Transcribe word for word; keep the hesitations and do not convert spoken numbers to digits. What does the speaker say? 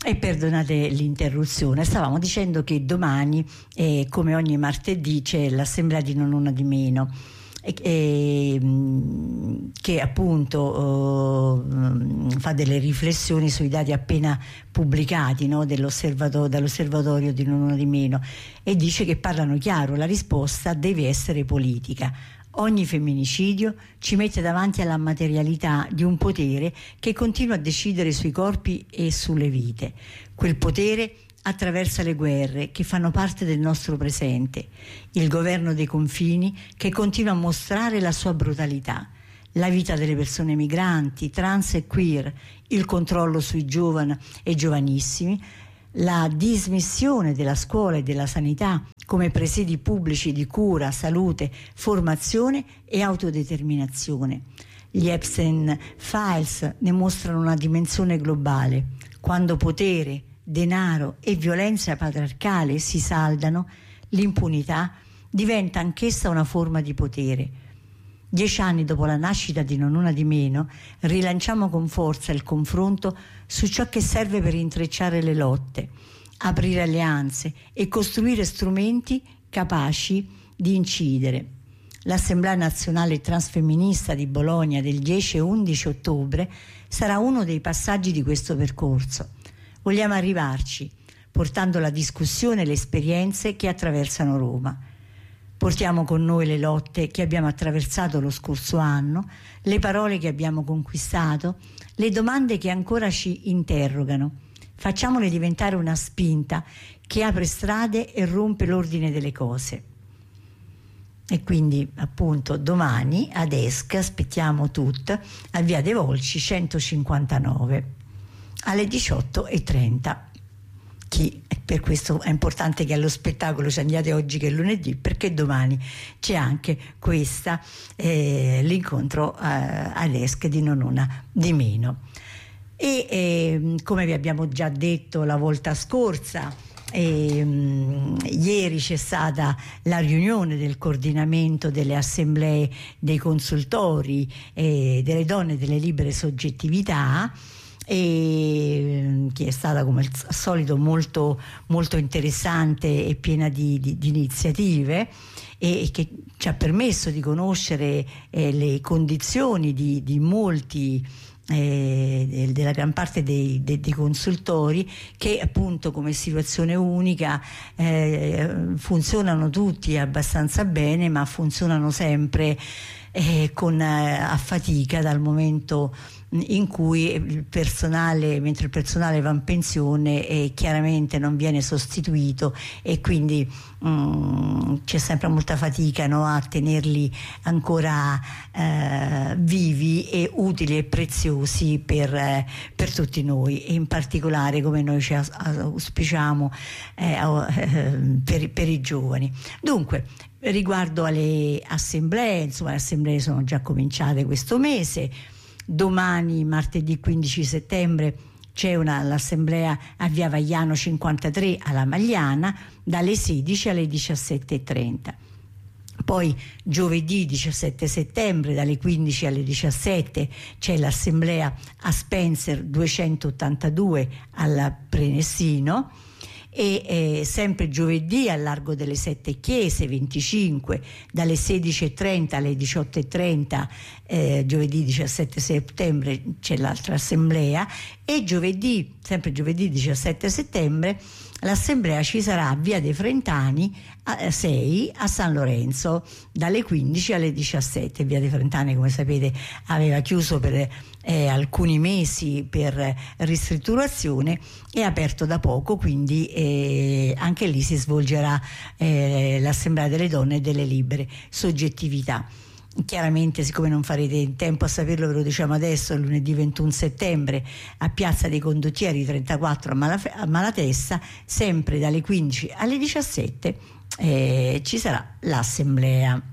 E perdonate l'interruzione, stavamo dicendo che domani, eh, come ogni martedì, c'è l'assemblea di Non Una Di Meno, e, e, che appunto eh, fa delle riflessioni sui dati appena pubblicati, no, dell'osservato- dall'osservatorio di Non Una Di Meno, e dice che parlano chiaro: la risposta deve essere politica. Ogni femminicidio ci mette davanti alla materialità di un potere che continua a decidere sui corpi e sulle vite. Quel potere attraversa le guerre che fanno parte del nostro presente, il governo dei confini che continua a mostrare la sua brutalità, la vita delle persone migranti, trans e queer, il controllo sui giovani e giovanissimi, la dismissione della scuola e della sanità come presidi pubblici di cura, salute, formazione e autodeterminazione. Gli Epstein Files ne mostrano una dimensione globale. Quando potere, denaro e violenza patriarcale si saldano, l'impunità diventa anch'essa una forma di potere. Dieci anni dopo la nascita di Non Una Di Meno, rilanciamo con forza il confronto su ciò che serve per intrecciare le lotte, aprire alleanze e costruire strumenti capaci di incidere. L'Assemblea Nazionale Transfemminista di Bologna del dieci e undici ottobre sarà uno dei passaggi di questo percorso. Vogliamo arrivarci, portando la discussione e le esperienze che attraversano Roma. Portiamo con noi le lotte che abbiamo attraversato lo scorso anno, le parole che abbiamo conquistato, le domande che ancora ci interrogano. Facciamole diventare una spinta che apre strade e rompe l'ordine delle cose. E quindi appunto domani ad Esc aspettiamo tutte a Via dei Volsci centocinquantanove alle diciotto e trenta. Chi, per questo è importante che allo spettacolo ci andiate oggi che è lunedì, perché domani c'è anche questa eh, l'incontro eh, ad Esc di Non Una Di Meno. E eh, come vi abbiamo già detto la volta scorsa, eh, ieri c'è stata la riunione del coordinamento delle assemblee dei consultori eh, delle donne delle libere soggettività, e che è stata come al solito molto, molto interessante e piena di, di, di iniziative, e che ci ha permesso di conoscere eh, le condizioni di, di molti eh, della gran parte dei, dei, dei consultori, che appunto come situazione unica eh, funzionano tutti abbastanza bene, ma funzionano sempre eh, con, eh, a fatica, dal momento in cui il personale, mentre il personale va in pensione, e chiaramente non viene sostituito, e quindi mh, c'è sempre molta fatica, no, a tenerli ancora eh, vivi e utili e preziosi per, eh, per tutti noi, e in particolare, come noi ci auspiciamo, eh, eh, per, per i giovani. Dunque, riguardo alle assemblee, insomma, le assemblee sono già cominciate questo mese. Domani, martedì quindici settembre, c'è una, l'assemblea a Via Vagliano cinquantatré alla Magliana dalle sedici alle diciassette e trenta. Poi giovedì diciassette settembre dalle quindici alle diciassette c'è l'assemblea a Spencer duecentottantadue alla Prenesino. E eh, sempre giovedì al Largo delle Sette Chiese venticinque dalle sedici e trenta alle diciotto e trenta, eh, giovedì diciassette settembre c'è l'altra assemblea, e giovedì, sempre giovedì diciassette settembre, l'assemblea ci sarà a Via dei Frentani a, sei a San Lorenzo dalle quindici alle diciassette. Via dei Frentani, come sapete, aveva chiuso per eh, alcuni mesi per ristrutturazione, è aperto da poco, quindi eh, anche lì si svolgerà eh, l'assemblea delle donne e delle libere soggettività. Chiaramente, siccome non farete in tempo a saperlo, ve lo diciamo adesso: lunedì ventuno settembre a Piazza dei Condottieri trentaquattro a, Malaf- a Malatesta, sempre dalle quindici alle diciassette, eh, ci sarà l'assemblea.